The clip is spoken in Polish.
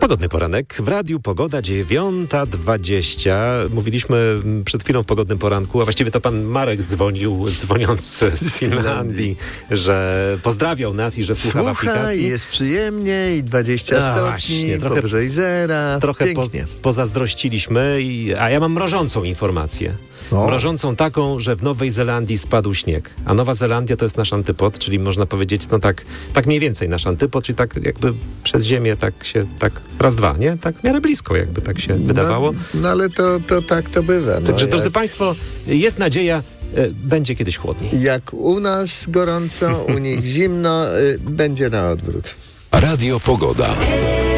Pogodny poranek w Radiu Pogoda 9:20. Mówiliśmy przed chwilą w pogodnym poranku, a właściwie to pan Marek dzwoniąc z Finlandii, że pozdrawiał nas i że słucha w aplikacji. Jest przyjemnie i 20 stopni, właśnie, trochę powyżej zera. Trochę Pięknie. pozazdrościliśmy, a ja mam mrożącą informację. O. Mrożącą taką, że w Nowej Zelandii spadł śnieg. A Nowa Zelandia to jest nasz antypod, czyli można powiedzieć, no tak mniej więcej nasz antypod, czyli tak jakby przez ziemię tak raz, dwa, nie? Tak w miarę blisko jakby tak się wydawało. No ale to tak to bywa. No, Także, drodzy Państwo, jest nadzieja, będzie kiedyś chłodniej. Jak u nas gorąco, u nich zimno, będzie na odwrót. Radio Pogoda.